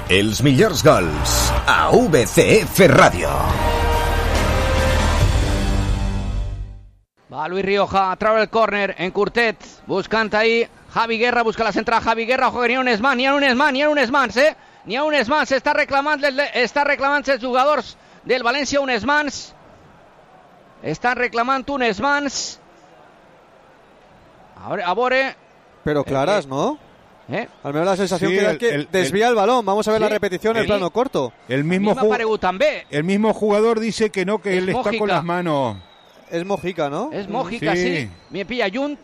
Els millors gols a VCF Ràdio. Va Luis Rioja, trae el córner en Curtet, buscant ahí Javi Guerra, busca la central Javi Guerra, ojo que n'hi ha un Esmans, està reclamant els jugadors del València un Esmans, estan reclamant un Esmans, a veure... Pero claras, ¿no? Al menos la sensación que desvía el balón. Vamos a ver la repetición en plano corto. El mismo jugador dice que no, que él está con las manos. Es Mojica, ¿no? Es Mojica, sí. Me pilla Junt.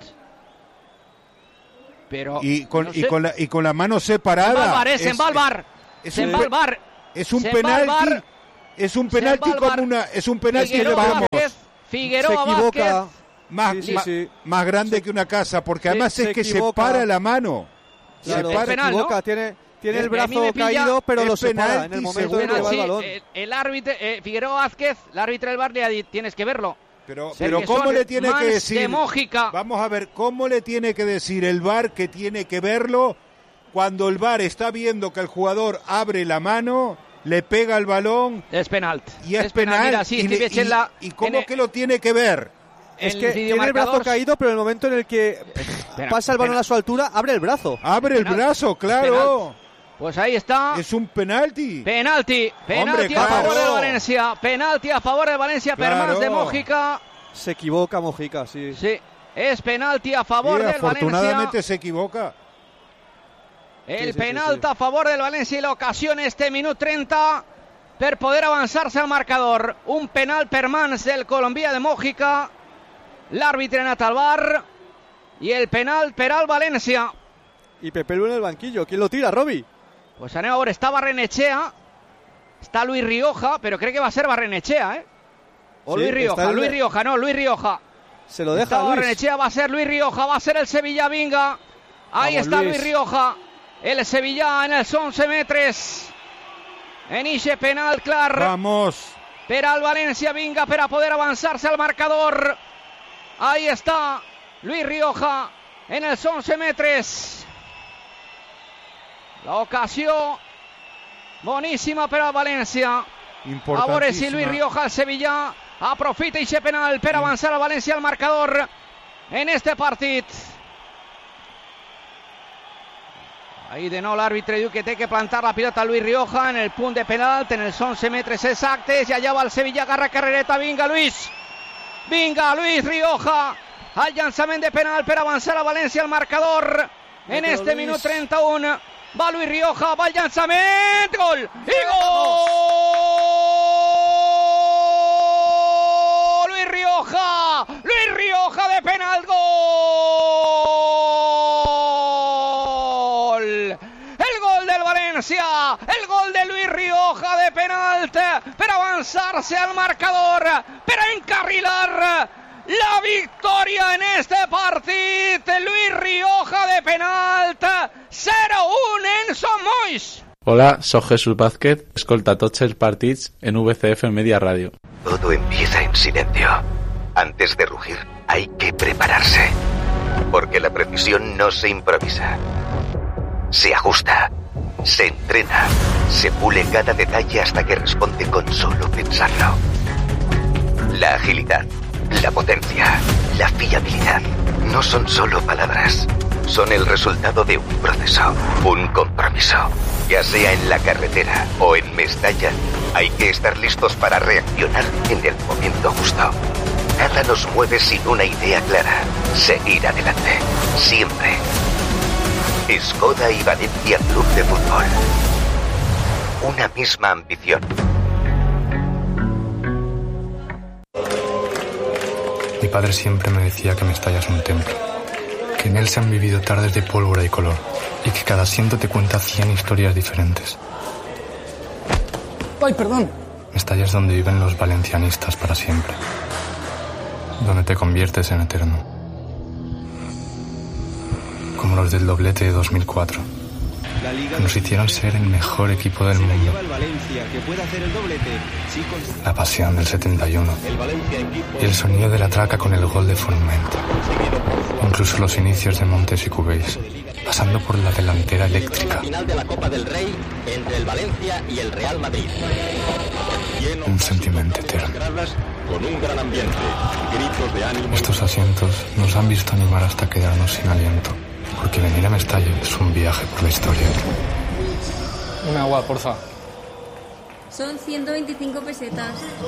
Pero y con la mano separada. Se va al bar. Es un penalti. Es un penalti como una. Es un penalti de vamos. Figueroa Vázquez. Más grande que una casa, porque además es que separa la mano. Claro, se equivoca, tiene el brazo caído, pero lo separa en el momento de que va el balón. El árbitro, Figueroa Vázquez, el árbitro del bar le ha dicho, tienes que verlo. Pero ¿cómo le tiene que decir? De vamos a ver, ¿cómo le tiene que decir el VAR que tiene que verlo cuando el VAR está viendo que el jugador abre la mano, le pega el balón? Es penalti. Y es penal. Mira, sí, ¿Y cómo que lo tiene que ver? Es que tiene el brazo caído, pero en el momento en el que pasa el balón a su altura, abre el brazo. Abre el brazo, claro. Pues ahí está. Es un penalti. Penalti a favor del Valencia. Penalti a favor del Valencia, per mans de Mojica. Se equivoca Mojica, sí. Sí, es penalti a favor del Valencia. Afortunadamente se equivoca. El penalti a favor del Valencia i l'ocasió en este minut 30 per poder avançar-se al marcador. Un penal per mans del colombià de Mojica. L'àrbitre ha anat al bar i el penal per al València. Y Pepe Lu en el banquillo. ¿Quién lo tira, Robi? Pues anem a veure, està Barrenechea, està Luis Rioja, però crec que va a ser Barrenechea, O Luis Rioja, Luis Rioja. Se lo deja Luis. Barrenechea, va a ser Luis Rioja, va a ser el Sevilla, vinga. Ahí está Luis Rioja, el Sevilla en els 11 metres. En ixe penal clar. Vamos. Per al València, vinga, per a poder avançar-se al marcador. Ahí está Luis Rioja en els 11 metres. L'ocasió boníssima per al València. A veure si Luis Rioja, el Sevilla, aprofita aquest penal per avançar al València al marcador en este partit. Ahí de nou l'àrbitre diu que té que plantar la pilota a Luis Rioja en el punt de penal, en els 11 metres exactes, i allà va el Sevilla, agarra carrereta, vinga Luis Rioja, al llançament de penal per avançar a València al marcador en este minut 31. Va Luis Rioja, va el llançament, gol! I gol! Luis Rioja de penal, gol! El gol del València, el gol de Luis Rioja de penalt per avançar-se al marcador, per encarrilar la victòria en este partit. Luis Rioja de penalt, 0-1 en Son Moix. Hola, soc Jesús Vázquez, escolta tots els partits en VCF Media Radio. Todo empieza en silencio. Antes de rugir, hay que prepararse. Porque la precisión no se improvisa. Se ajusta, se entrena, se pule cada detalle hasta que responde con solo pensarlo. La agilidad, la potencia, la fiabilidad no son solo palabras. Son el resultado de un proceso, un compromiso. Ya sea en la carretera o en Mestalla, hay que estar listos para reaccionar en el momento justo. Nada nos mueve sin una idea clara. Seguir adelante, siempre. Skoda y Valencia Club de Fútbol. Una misma ambición. Mi padre siempre me decía que Mestalla es un templo, que en él se han vivido tardes de pólvora y color, y que cada asiento te cuenta 100 historias diferentes. ¡Ay, perdón! Mestalla es donde viven los valencianistas para siempre, donde te conviertes en eterno, como los del doblete de 2004. que nos hicieron ser el mejor equipo del mundo. La pasión del 71 y el sonido de la traca con el gol de Forment. Incluso los inicios de Montes y Cubéis, pasando por la delantera eléctrica. Final de la Copa del Rey entre el Valencia y el Real Madrid. Un sentimiento eterno. Con un gran ambiente, gritos de ánimo. Estos asientos nos han visto animar hasta quedarnos sin aliento, porque venir a Mestalla es un viaje por la historia. Un agua, porfa. Son 125 pesetas.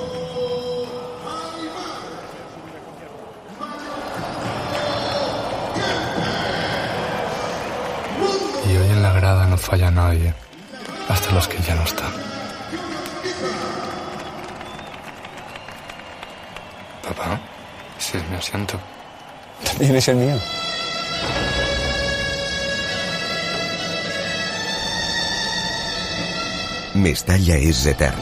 Y hoy en la grada no falla nadie, hasta los que ya no están. Papá, ese es mi asiento. También es el mío. Mestalla és etern.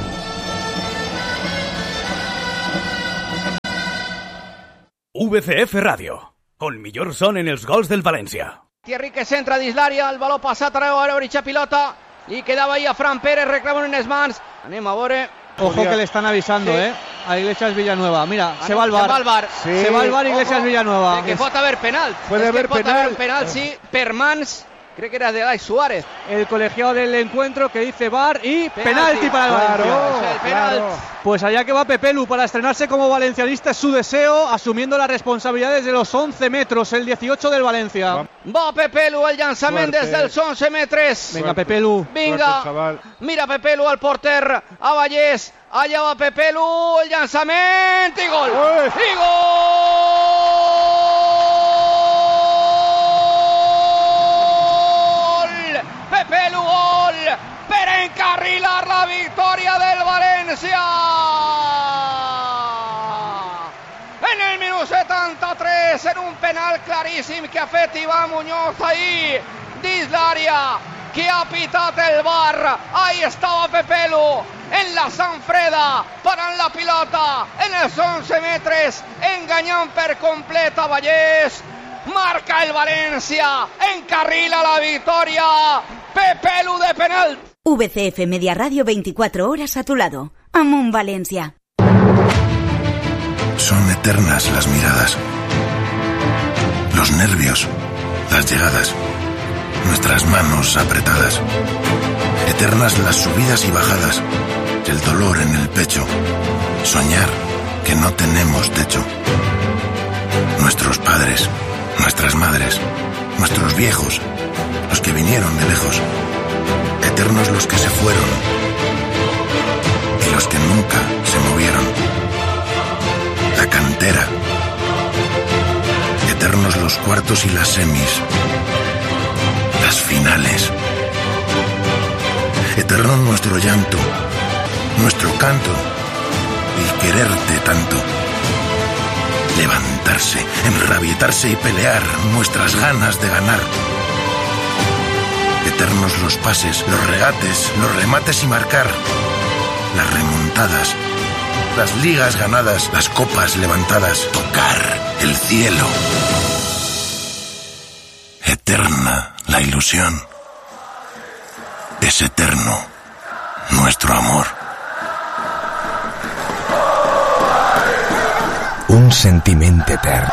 VCF Ràdio, on millor sonen els gols del València. Thierry que centra dins l'àrea, el baló passat a l'orixa pilota, i quedava ahí a Fran Pérez, reclama unes mans. Anem a veure. Ojo que le están avisando, sí. A Iglesias Villanueva. Mira, se va al bar. Sí. Se va al bar Iglesias Villanueva. Que pot haver penal. Puede haber penal. Penal, sí, per mans. Creo que era de Alex Suárez. El colegiado del encuentro que dice VAR y penalti para el Valencia. Claro. Pues allá que va Pepelu para estrenarse como valencianista, es su deseo, asumiendo las responsabilidades de los 11 metros, el 18 del Valencia. Va Pepelu, el llançament des dels 11 metres. Venga Pepelu. Vinga, mira Pepelu al porter, a Vallès. Allà va Pepelu, el llançament i gol. I gol! Pepelu gol per encarrilar la victòria del València. En el minut 73, en un penal claríssim que ha fet Iván Muñoz ahí dins l'àrea, que ha pitat el VAR. Ahí estava Pepelu en la Sanfreda, parant la pilota en els 11 metres, enganyant per complet a Vallès. Marca el Valencia, encarrila la victoria. Pepelu de penal. VCF Media Radio, 24 horas a tu lado. Amunt Valencia. Son eternas las miradas, los nervios, las llegadas, nuestras manos apretadas. Eternas las subidas y bajadas, el dolor en el pecho, soñar que no tenemos techo. Nuestros padres, nuestras madres, nuestros viejos, los que vinieron de lejos, eternos los que se fueron y los que nunca se movieron. La cantera, eternos los cuartos y las semis, las finales. Eterno nuestro llanto, nuestro canto y quererte tanto. Levantarse, enrabietarse y pelear nuestras ganas de ganar. Eternos los pases, los regates, los remates y marcar. Las remontadas, las ligas ganadas, las copas levantadas. Tocar el cielo. Eterna la ilusión. Es eterno nuestro amor. Un sentiment etern.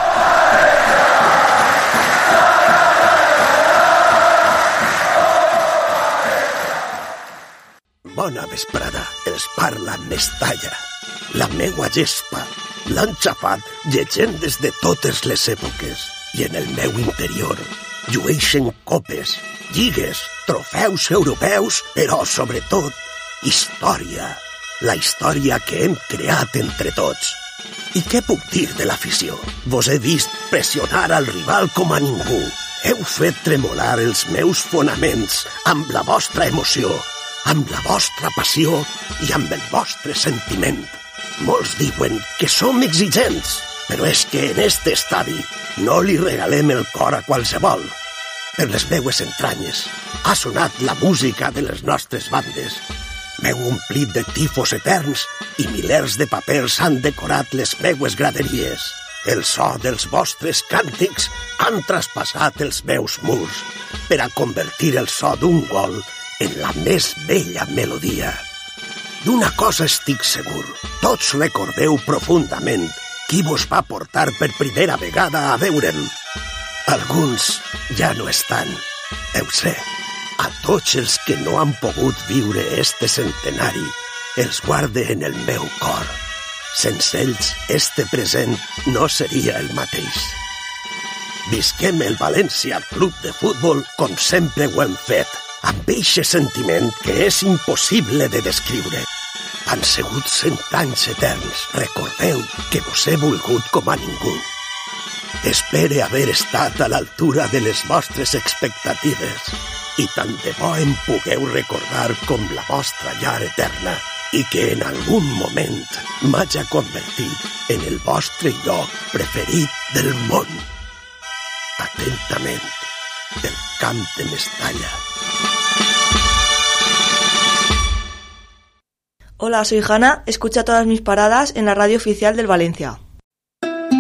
Bona vesprada, els parla Mestalla. La meua gespa l'han xafat llegendes de totes les èpoques i en el meu interior llueixen copes, lligues, trofeus europeus, però sobretot història. La història que hem creat entre tots. I què puc dir de l'afició? Vos he vist pressionar al rival com a ningú. Heu fet tremolar els meus fonaments amb la vostra emoció, amb la vostra passió i amb el vostre sentiment. Molts diuen que som exigents, però és que en este estadi no li regalem el cor a qualsevol. Per les meues entranyes ha sonat la música de les nostres bandes. M'heu omplit de tifos eterns i milers de papers han decorat les meues graderies. El so dels vostres càntics han traspassat els meus murs per a convertir el so d'un gol en la més bella melodia. D'una cosa estic segur, tots recordeu profundament qui vos va portar per primera vegada a veure'm. Alguns ja no estan, ho sé. A tots els que no han pogut viure este centenari, els guarde en el meu cor. Sense ells, este present no seria el mateix. Visquem el València Club de Futbol com sempre ho hem fet, amb eixe sentiment que és impossible de descriure. Han sigut 100 anys eterns, recordeu que vos he volgut com a ningú. Espere haver estat a l'altura de les vostres expectatives i tant de bo em pugueu recordar com la vostra llar eterna i que en algun moment m'haja convertit en el vostre lloc preferit del món. Atentament, del Camp de Mestalla. Hola, soy Hanna, escucha todas mis paradas en la radio oficial del Valencia.